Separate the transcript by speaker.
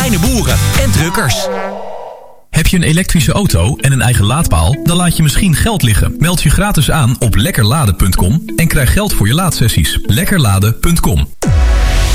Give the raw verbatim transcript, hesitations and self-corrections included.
Speaker 1: kleine boeren en truckers.
Speaker 2: Heb je een elektrische auto en een eigen laadpaal? Dan laat je misschien geld liggen. Meld je gratis aan op lekkerladen punt com en krijg geld voor je laadsessies. lekkerladen punt com